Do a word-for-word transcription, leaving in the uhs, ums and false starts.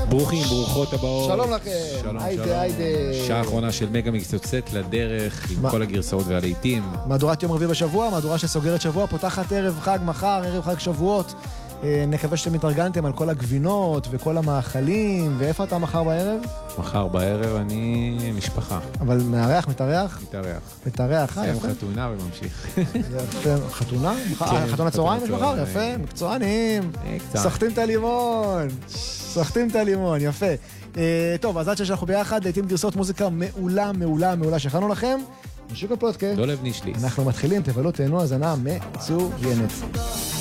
ברוכים, ברוכות הבאות. שלום לכם. שלום, היידה, שלום. היידה. שעה האחרונה של מגה-מיקס יוצאת לדרך עם מה? כל הגרסאות והלהיטים. מהדורת יום רביעי בשבוע, מהדורה שסוגרת שבוע, פותחת ערב חג מחר, ערב חג שבועות. אה, נקווה שאתם התארגנתם על כל הגבינות וכל המאכלים, ואיפה אתה מחר בערב? מחר בערב אני משפחה. אבל מארח, מתארח? מתארח. מתארח, אה, סיים יפה. חתונה וממשיך. יפה. חתונה? כן, אה, חתונה צהריים יש מחר? צהריים. יפה, מקצוענים. אה, קצת. סוחטים את הלימון. סוחטים את הלימון, יפה. אה, טוב, אז עד שאנחנו ביחד, לעתים גרסאות מוזיקה מעולה, מעולה, מעולה שהכנו לכם. נמשיך בפודקאסט. דולב נישליס. אנחנו מתחילים, תבלו, תהנו, הזנה מצוינת.